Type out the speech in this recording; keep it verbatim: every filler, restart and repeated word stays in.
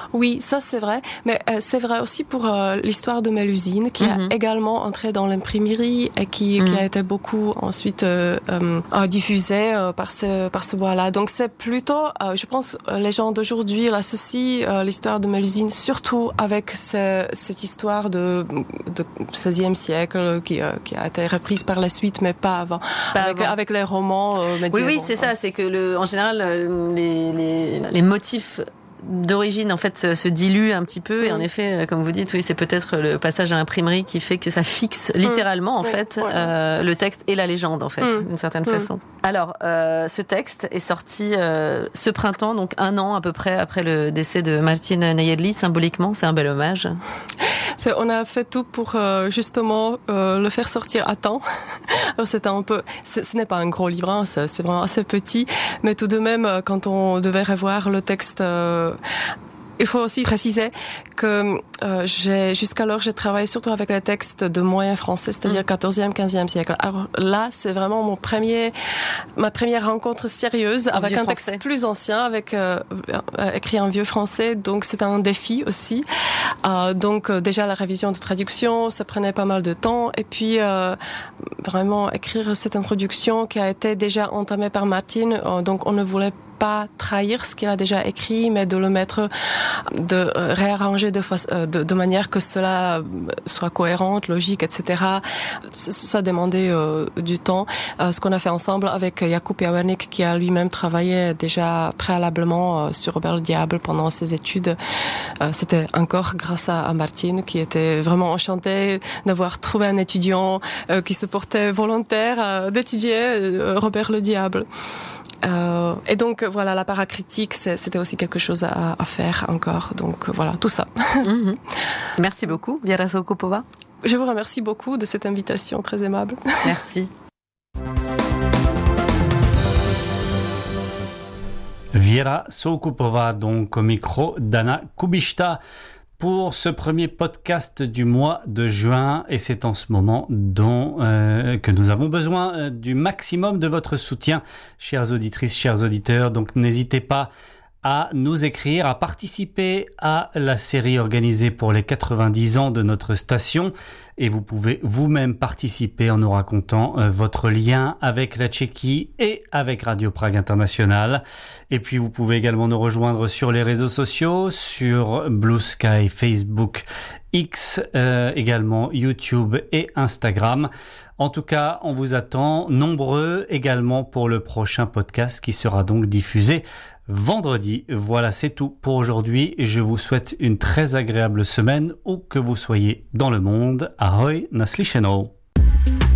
Oui, ça c'est vrai, mais euh, c'est vrai aussi pour euh, l'histoire de Mélusine, qui mm-hmm. a également entré dans l'imprimerie et qui, mm-hmm. qui a été beaucoup ensuite euh, euh, diffusée euh, par ce par ce bois-là. Donc c'est plutôt, euh, je pense, les gens d'aujourd'hui l'associent euh, l'histoire de Mélusine surtout avec ce, cette histoire de, de seizième siècle qui, euh, qui a été reprise par la suite, mais pas avant, pas avec, avant. avec les romans euh, médiévaux. Oui, oui, c'est ça. C'est que le, en général, les, les, les motifs d'origine en fait se, se dilue un petit peu, mmh. et en effet, comme vous dites, oui, c'est peut-être le passage à l'imprimerie qui fait que ça fixe littéralement, mmh. en fait, ouais. euh, le texte et la légende, en fait, mmh. d'une certaine mmh. façon. Alors, euh, ce texte est sorti euh, ce printemps, donc un an à peu près après le décès de Martin Nayedli. Symboliquement, c'est un bel hommage. C'est, on a fait tout pour euh, justement euh, le faire sortir à temps. Alors, c'était un peu, c'est, ce n'est pas un gros livre, hein, c'est, c'est vraiment assez petit, mais tout de même, quand on devait revoir le texte. Euh, Il faut aussi préciser que euh, j'ai jusqu'alors j'ai travaillé surtout avec les textes de moyen français, c'est-à-dire quatorzième, quinzième siècle. Alors là, c'est vraiment mon premier, ma première rencontre sérieuse en avec un texte français. Plus ancien, avec euh, écrit en vieux français. Donc c'est un défi aussi. Euh, donc euh, déjà la révision de traduction, ça prenait pas mal de temps. Et puis euh, vraiment écrire cette introduction qui a été déjà entamée par Martin. Euh, donc on ne voulait pas trahir ce qu'il a déjà écrit, mais de le mettre, de réarranger de, fa- de, de manière que cela soit cohérente, logique, et cetera. Ça demandait euh, du temps. Euh, ce qu'on a fait ensemble avec Jakub Jawernik, qui a lui-même travaillé déjà préalablement euh, sur Robert le Diable pendant ses études. Euh, c'était encore grâce à, à Martin, qui était vraiment enchanté d'avoir trouvé un étudiant euh, qui se portait volontaire euh, d'étudier euh, Robert le Diable. Euh, et donc voilà, la paracritique, c'est, c'était aussi quelque chose à, à faire encore. Donc voilà, tout ça. Mmh. Merci beaucoup, Viera Soukupova. Je vous remercie beaucoup de cette invitation très aimable. Merci. Viera Soukupova, donc au micro d'Anna Kubishta, pour ce premier podcast du mois de juin, et c'est en ce moment dont euh, que nous avons besoin euh, du maximum de votre soutien, chères auditrices, chers auditeurs. Donc n'hésitez pas à nous écrire, à participer à la série organisée pour les quatre-vingt-dix ans de notre station, et vous pouvez vous-même participer en nous racontant euh, votre lien avec la Tchéquie et avec Radio Prague International. Et puis vous pouvez également nous rejoindre sur les réseaux sociaux, sur Blue Sky, Facebook, X, euh, également YouTube et Instagram. En tout cas, on vous attend nombreux également pour le prochain podcast qui sera donc diffusé vendredi. Voilà, c'est tout pour aujourd'hui. Je vous souhaite une très agréable semaine où que vous soyez dans le monde. Ahoj, naslyšenou.